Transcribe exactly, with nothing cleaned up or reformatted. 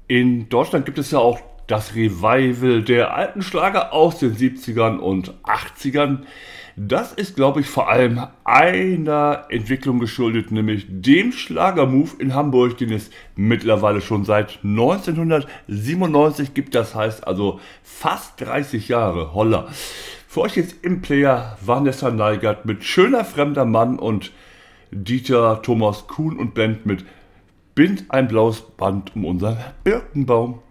In Deutschland gibt es ja auch das Revival der alten Schlager aus den siebzigern und achtzigern. Das ist, glaube ich, vor allem einer Entwicklung geschuldet, nämlich dem Schlagermove in Hamburg, den es mittlerweile schon seit neunzehnhundertsiebenundneunzig gibt. Das heißt also fast dreißig Jahre. Holla. Für euch jetzt im Player Vanessa Neigert mit Schöner fremder Mann und Dieter Thomas Kuhn und Band mit Bind ein blaues Band um unseren Birkenbaum.